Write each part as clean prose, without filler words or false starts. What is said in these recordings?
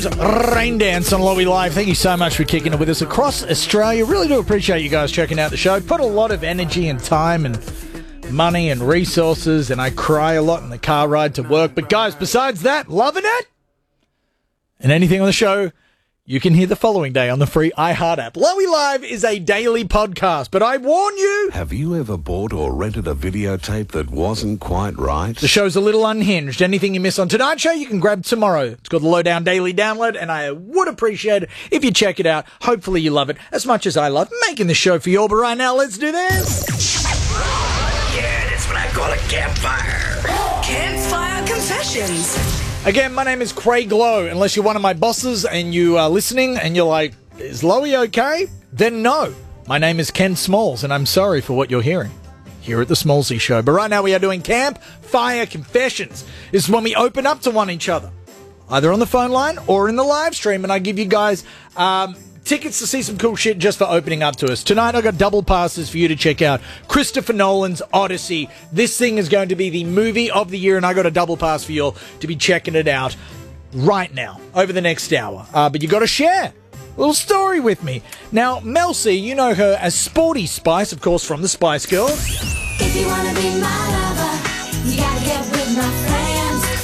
Rain Dance on Lowy Live. Thank you so much for kicking it with us across Australia. Really do appreciate you guys checking out the show. Put a lot of energy and time and money and resources, and I cry a lot in the car ride to work. But guys, besides that, loving it. And anything on the show, you can hear the following day on the free iHeart app. Lowy Live is a daily podcast, but I warn you... Have you ever bought or rented a videotape that wasn't quite right? The show's a little unhinged. Anything you miss on tonight's show, you can grab tomorrow. It's called the Lowdown Daily Download, and I would appreciate it if you check it out. Hopefully you love it as much as I love making the show for you all. But right now, let's do this. Yeah, that's what I call a campfire. Campfire Confessions. Again, my name is Craig Lowe. Unless you're one of my bosses and you are listening and you're like, is Lowy okay? Then no. My name is Ken Smalls, and I'm sorry for what you're hearing here at the Smallsy Show. But right now we are doing Campfire Confessions. This is when we open up to one each other, either on the phone line or in the live stream, and I give you guys tickets to see some cool shit just for opening up to us. Tonight I got double passes for you to check out Christopher Nolan's Odyssey. This thing is going to be the movie of the year, and I got a double pass for you all to be checking it out right now over the next hour. But you got to share a little story with me. Now, Mel C, you know her as Sporty Spice, of course, from the Spice Girls. If you wanna be my lover, you gotta get with my friends.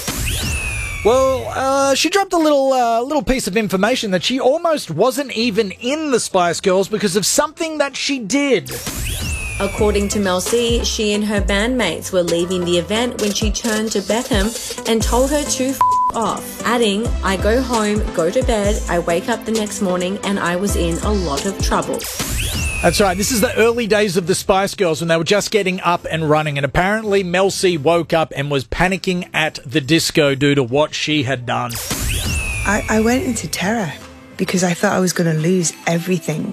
Well, she dropped a little piece of information that she almost wasn't even in the Spice Girls because of something that she did. According to Mel C, she and her bandmates were leaving the event when she turned to Beckham and told her to off, adding, "I go home, go to bed, I wake up the next morning and I was in a lot of trouble." That's right. This is the early days of the Spice Girls when they were just getting up and running. And apparently Mel C woke up and was panicking at the disco due to what she had done. I went into terror because I thought I was going to lose everything.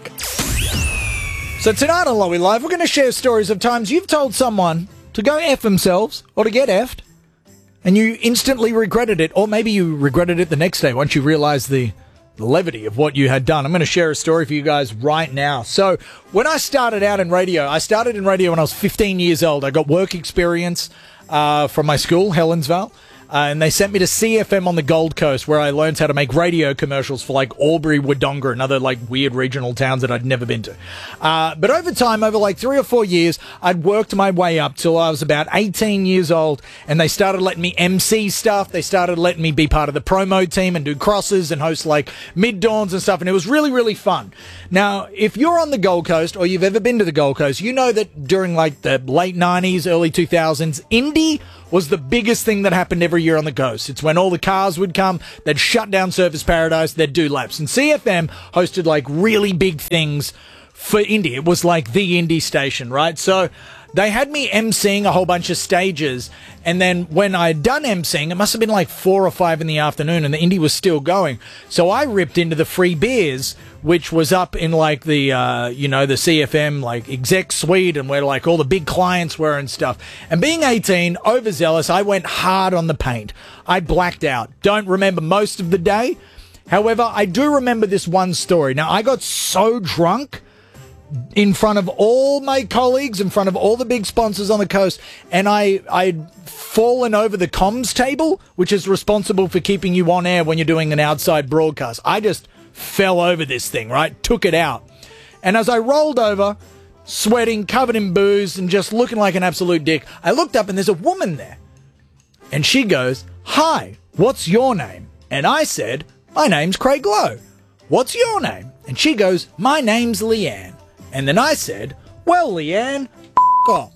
So tonight on Lowy Live, we're going to share stories of times you've told someone to go F themselves or to get F'd, and you instantly regretted it, or maybe you regretted it the next day once you realized the levity of what you had done. I'm going to share a story for you guys right now. So when I started out in radio, I started in radio when I was 15 years old. I got work experience from my school, Helensvale. And they sent me to CFM on the Gold Coast, where I learned how to make radio commercials for like Albury, Wodonga, and other like weird regional towns that I'd never been to. But over time, over like 3 or 4 years, I'd worked my way up till I was about 18 years old, and they started letting me MC stuff. They started letting me be part of the promo team and do crosses and host like mid-dawns and stuff, and it was really, really fun. Now, if you're on the Gold Coast or you've ever been to the Gold Coast, you know that during like the late 90s, early 2000s, indie was the biggest thing that happened every year on the coast. It's when all the cars would come, they'd shut down Surfers Paradise, they'd do laps. And CFM hosted like really big things for indie. It was like the indie station, right? So they had me emceeing a whole bunch of stages, and then when I had done emceeing, it must have been like 4 or 5 in the afternoon, and the indie was still going. So I ripped into the free beers, which was up in like the, the CFM like exec suite, and where like all the big clients were and stuff. And being 18, overzealous, I went hard on the paint. I blacked out. Don't remember most of the day. However, I do remember this one story. Now, I got so drunk in front of all my colleagues, in front of all the big sponsors on the coast, and I'd fallen over the comms table, which is responsible for keeping you on air when you're doing an outside broadcast. I just fell over this thing, right? Took it out. And as I rolled over, sweating, covered in booze, and just looking like an absolute dick, I looked up and there's a woman there. And she goes, "Hi, what's your name?" And I said, "My name's Craig Lowe. What's your name?" And she goes, "My name's Leanne." And then I said, "Well, Leanne, f*** off."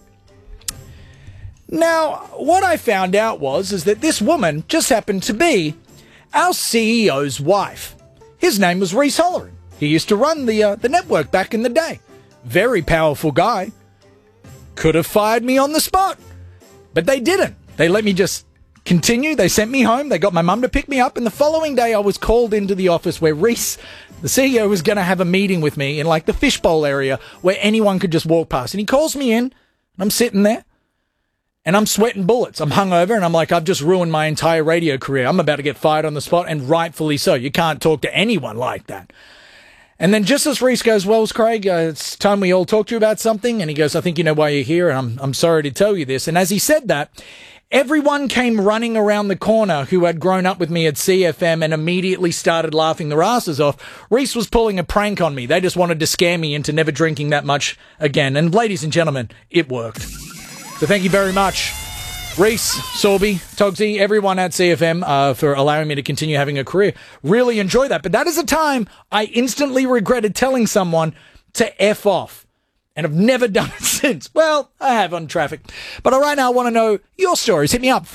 Now, what I found out is that this woman just happened to be our CEO's wife. His name was Reese Holleran. He used to run the network back in the day. Very powerful guy. Could have fired me on the spot, but they didn't. They let me just continue. They sent me home. They got my mum to pick me up. And the following day, I was called into the office where Reese, the CEO, was going to have a meeting with me in like the fishbowl area where anyone could just walk past. And he calls me in, and I'm sitting there, and I'm sweating bullets. I'm hungover, and I'm like, I've just ruined my entire radio career. I'm about to get fired on the spot, and rightfully so. You can't talk to anyone like that. And then just as Reese goes, "Well, Craig, it's time we all talk to you about something." And he goes, "I think you know why you're here, and I'm sorry to tell you this." And as he said that, Everyone came running around the corner who had grown up with me at CFM and immediately started laughing their asses off. Reese was pulling a prank on me. They just wanted to scare me into never drinking that much again. And ladies and gentlemen, it worked. So thank you very much, Reese, Sorby, Togsy, everyone at CFM for allowing me to continue having a career. Really enjoy that. But that is a time I instantly regretted telling someone to F off. And I've never done it since. Well, I have on traffic. But right now I want to know your stories. Hit me up,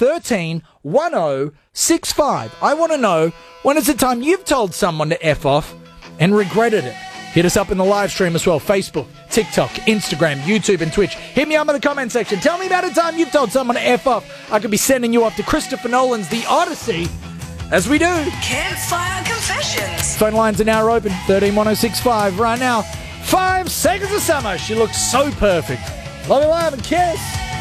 131065. I want to know when is the time you've told someone to F off and regretted it. Hit us up in the live stream as well. Facebook, TikTok, Instagram, YouTube and Twitch. Hit me up in the comment section. Tell me about a time you've told someone to F off. I could be sending you off to Christopher Nolan's The Odyssey as we do. Campfire Confessions. Phone lines are now open, 131065 right now. 5 seconds of summer. She looks so perfect. Love you, love and kiss.